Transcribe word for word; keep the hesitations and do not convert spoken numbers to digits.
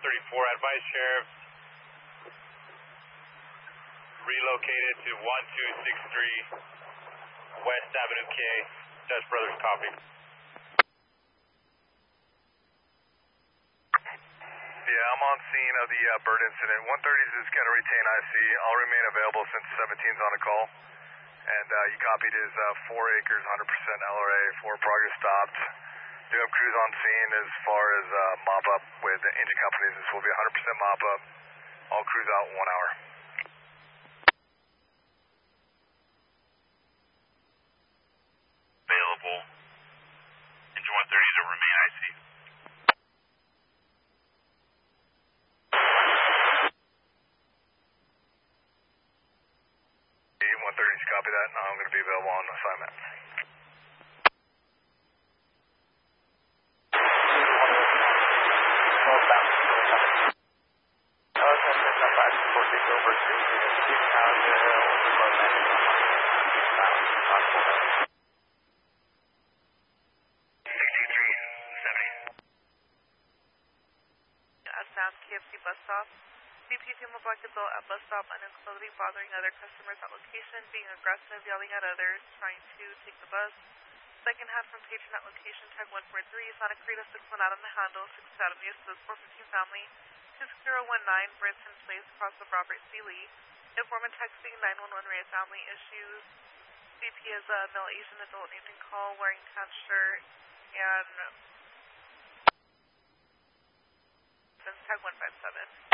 thirty-four, advise sheriff relocated to one two six three West Avenue K. Dutch Brothers copy. Yeah, I'm on scene of the uh, bird incident. one thirties is going to retain I C. I'll remain available since seventeen's on the call. And uh, you copied his uh, four acres, one hundred percent L R A, four progress stopped. Do have crews on scene as far as uh, mop up with the engine companies. This will be one hundred percent mop up. All crews out in one hour. Available. Engine one thirties will remain I C. one thirties, copy that. Now I'm going to be available on assignment. South K F C bus stop. B P team will block the bill at bus stop unenclosely, bothering other customers at location, being aggressive, yelling at others, trying to take the bus. Second half from patron at location, tag one four three, Sonic Credo six one out on the handle, sixth Avenue, so four fifteen family, two six zero one nine, Brinson Place, across of Robert C. Lee. Informant texting nine one one Ray family issues. B P is a male Asian adult named in call, wearing tan shirt, and tag one five seven.